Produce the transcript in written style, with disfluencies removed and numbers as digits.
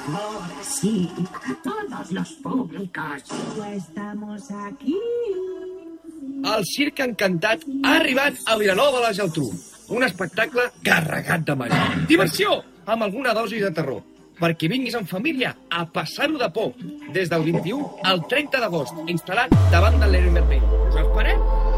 Ahora sí, todos los públicos. Estamos aquí. El Circ Encantat ha arribat a Vilanova de la Geltrú. Un espectacle carregat de màgia. Diversió, amb alguna dosi de terror. Perquè vinguis en família a passar-ho de por. Des del 21 al 30 d'agost, instal·lat davant de l'Hermitage. Us esperem!